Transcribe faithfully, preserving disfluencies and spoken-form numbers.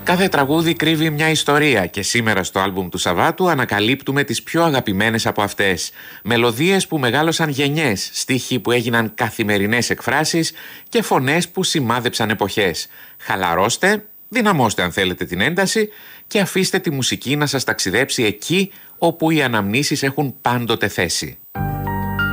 Κάθε τραγούδι κρύβει μια ιστορία και σήμερα στο άλμπουμ του Σαββάτου ανακαλύπτουμε τις πιο αγαπημένες από αυτές. Μελωδίες που μεγάλωσαν γενιές, στίχοι που έγιναν καθημερινές εκφράσεις και φωνές που σημάδεψαν εποχές. Χαλαρώστε, δυναμώστε αν θέλετε την ένταση και αφήστε τη μουσική να σας ταξιδέψει εκεί όπου οι αναμνήσεις έχουν πάντοτε θέση.